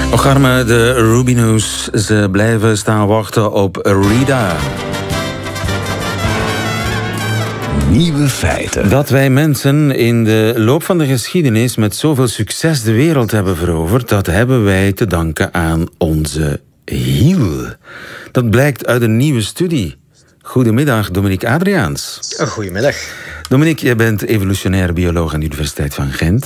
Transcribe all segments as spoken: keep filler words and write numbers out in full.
Och arme de Rubinoos, ze blijven staan wachten op Rita. Nieuwe feiten. Dat wij mensen in de loop van de geschiedenis met zoveel succes de wereld hebben veroverd, dat hebben wij te danken aan onze hiel. Dat blijkt uit een nieuwe studie. Goedemiddag, Dominique Adriaans. Goedemiddag. Dominique, jij bent evolutionair bioloog aan de Universiteit van Gent.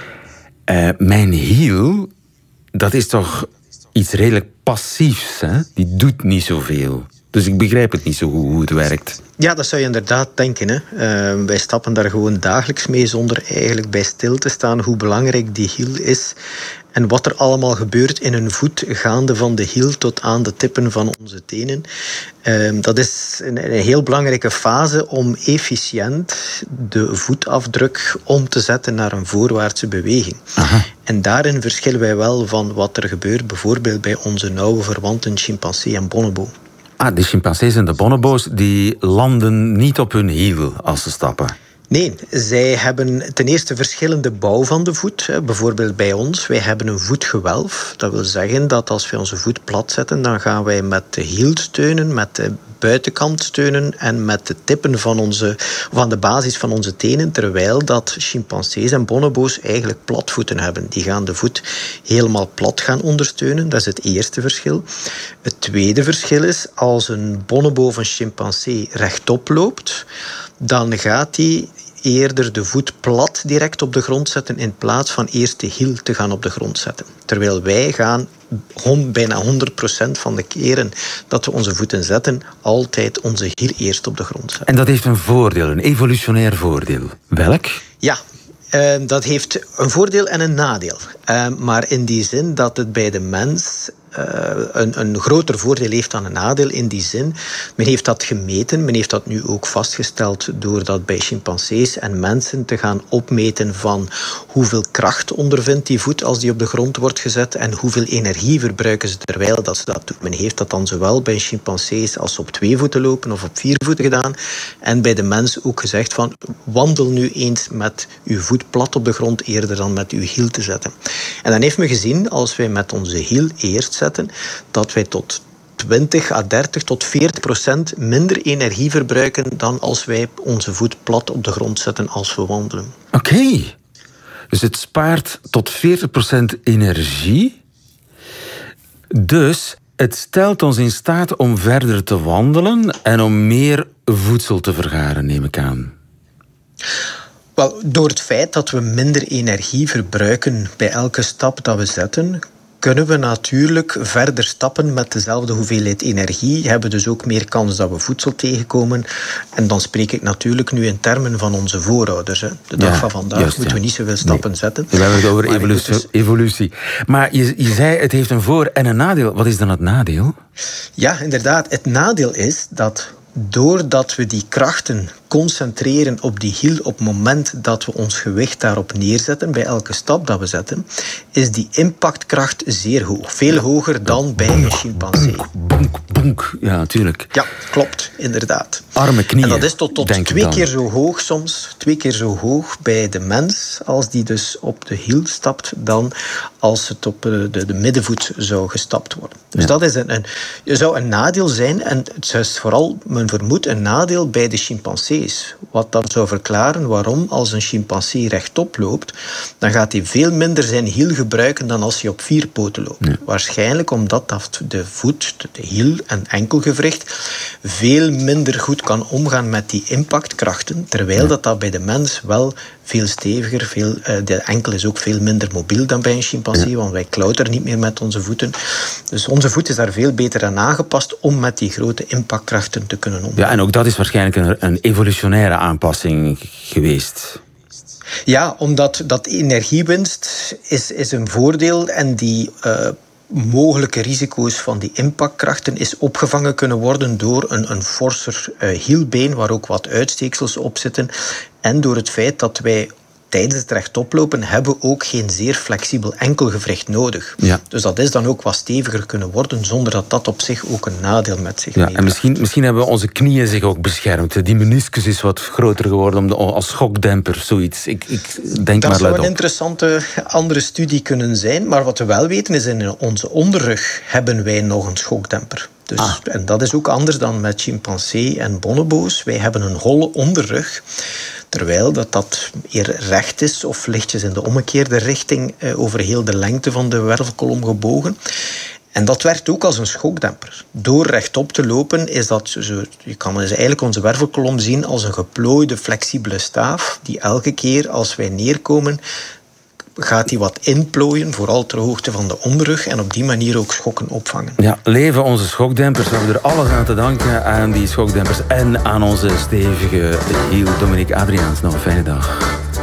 Uh, mijn hiel, dat is toch iets redelijk passiefs, hè? Die doet niet zoveel. Dus ik begrijp het niet zo goed hoe het werkt. Ja, dat zou je inderdaad denken. Hè. Uh, wij stappen daar gewoon dagelijks mee zonder eigenlijk bij stil te staan hoe belangrijk die hiel is en wat er allemaal gebeurt in een voet, gaande van de hiel tot aan de tippen van onze tenen. Uh, dat is een, een heel belangrijke fase om efficiënt de voetafdruk om te zetten naar een voorwaartse beweging. Aha. En daarin verschillen wij wel van wat er gebeurt bijvoorbeeld bij onze nauwe verwanten chimpansee en bonobo. Ah, de chimpansees en de bonobo's die landen niet op hun hiel als ze stappen. Nee, zij hebben ten eerste verschillende bouw van de voet. Bijvoorbeeld bij ons, wij hebben een voetgewelf. Dat wil zeggen dat als wij onze voet plat zetten, dan gaan wij met de hiel steunen, met de buitenkant steunen en met de tippen van, onze, van de basis van onze tenen, terwijl dat chimpansees en bonobo's eigenlijk platvoeten hebben. Die gaan de voet helemaal plat gaan ondersteunen. Dat is het eerste verschil. Het tweede verschil is, als een bonobo of een chimpansee rechtop loopt, dan gaat hij eerder de voet plat direct op de grond zetten in plaats van eerst de hiel te gaan op de grond zetten. Terwijl wij gaan bijna honderd procent van de keren dat we onze voeten zetten, altijd onze hiel eerst op de grond zetten. En dat heeft een voordeel, een evolutionair voordeel. Welk? Ja. Uh, dat heeft een voordeel en een nadeel. Uh, maar in die zin dat het bij de mens uh, een, een groter voordeel heeft dan een nadeel. In die zin, men heeft dat gemeten. Men heeft dat nu ook vastgesteld door dat bij chimpansees en mensen te gaan opmeten van hoeveel kracht ondervindt die voet als die op de grond wordt gezet en hoeveel energie verbruiken ze terwijl dat ze dat doen. Men heeft dat dan zowel bij chimpansees als ze op twee voeten lopen of op vier voeten gedaan. En bij de mens ook gezegd van wandel nu eens met uw voet plat op de grond eerder dan met uw hiel te zetten. En dan heeft men gezien, als wij met onze hiel eerst zetten, dat wij tot twintig à dertig tot veertig procent minder energie verbruiken dan als wij onze voet plat op de grond zetten als we wandelen. Oké. Okay. Dus het spaart tot veertig procent energie. Dus het stelt ons in staat om verder te wandelen en om meer voedsel te vergaren, neem ik aan. Wel, door het feit dat we minder energie verbruiken bij elke stap dat we zetten, kunnen we natuurlijk verder stappen met dezelfde hoeveelheid energie. Hebben dus ook meer kans dat we voedsel tegenkomen. En dan spreek ik natuurlijk nu in termen van onze voorouders. Hè. De dag ja, van vandaag juist, moeten ja. we niet zoveel stappen nee. zetten. We hebben het over evolutie, dus... evolutie. Maar je, je zei het heeft een voor- en een nadeel. Wat is dan het nadeel? Ja, inderdaad. Het nadeel is dat doordat we die krachten concentreren op die hiel op het moment dat we ons gewicht daarop neerzetten, bij elke stap dat we zetten, is die impactkracht zeer hoog. Veel hoger dan bij een chimpansee. Bonk, bonk. Ja, natuurlijk. Ja, klopt, inderdaad. Arme knieën. En dat is tot, tot twee keer zo hoog soms, twee keer zo hoog bij de mens, als die dus op de hiel stapt, dan als het op de, de middenvoet zou gestapt worden. Dus ja. dat is een, een, zou een nadeel zijn, en het is vooral, men vermoedt, een nadeel bij de chimpansees. Wat dat zou verklaren waarom als een chimpansee rechtop loopt, dan gaat hij veel minder zijn hiel gebruiken dan als hij op vier poten loopt. Ja. Waarschijnlijk omdat dat de voet, de hiel en enkelgewricht veel minder goed kan omgaan met die impactkrachten, terwijl ja. dat, dat bij de mens wel veel steviger, veel, uh, de enkel is ook veel minder mobiel dan bij een chimpansee, ja. want wij klauteren niet meer met onze voeten. Dus onze voet is daar veel beter aan aangepast om met die grote impactkrachten te kunnen omgaan. Ja, en ook dat is waarschijnlijk een, een evolutionaire aanpassing geweest. Ja, omdat dat energiewinst is, is een voordeel en die uh, mogelijke risico's van die impactkrachten is opgevangen kunnen worden door een, een forser uh, hielbeen waar ook wat uitsteeksels op zitten en door het feit dat wij tijdens het rechtoplopen hebben we ook geen zeer flexibel enkelgewricht nodig. Ja. Dus dat is dan ook wat steviger kunnen worden, zonder dat dat op zich ook een nadeel met zich ja, meebrengt. En misschien, misschien hebben onze knieën zich ook beschermd. Die meniscus is wat groter geworden om de, als schokdemper, zoiets. Ik, ik denk dat maar zou luid een op. interessante andere studie kunnen zijn, maar wat we wel weten is, in onze onderrug hebben wij nog een schokdemper. Dus, ah. En dat is ook anders dan met chimpansee en bonobo's. Wij hebben een holle onderrug, terwijl dat, dat eer recht is of lichtjes in de omgekeerde richting eh, over heel de lengte van de wervelkolom gebogen. En dat werkt ook als een schokdemper. Door rechtop te lopen is dat, zo, je kan dus eigenlijk onze wervelkolom zien als een geplooide, flexibele staaf, die elke keer als wij neerkomen, gaat die wat inplooien, vooral ter hoogte van de onderrug, en op die manier ook schokken opvangen. Ja, leven onze schokdempers. We hebben er alles aan te danken, aan die schokdempers en aan onze stevige hiel. Dominique Adriaens, nog een fijne dag.